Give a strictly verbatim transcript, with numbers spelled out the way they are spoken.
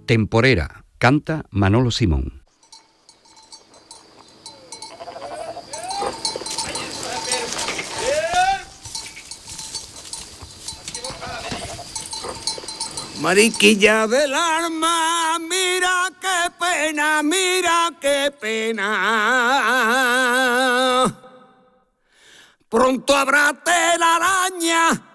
Temporera, canta Manolo Simón. Mariquilla del alma, mira qué pena, mira qué pena. Pronto habrá telaraña